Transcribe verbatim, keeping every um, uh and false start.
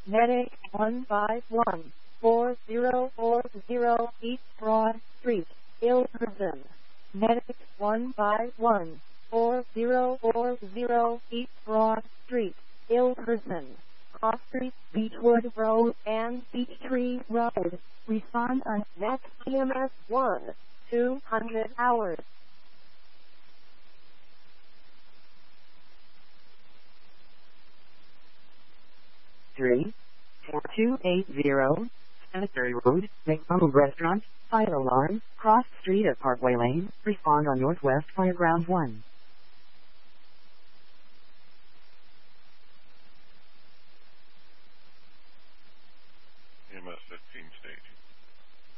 Medic one five one four zero four zero East Broad Street, Ilverston. Medic one five one four zero four zero East Broad Street, Ilverston. Cross Street, Beechwood Road, and Beechtree Road. Respond on next E M S one, two hundred hours. three four two eight zero Cemetery Road, McDonald Restaurant, fire alarm, cross street at Parkway Lane. Respond on Northwest Fireground one.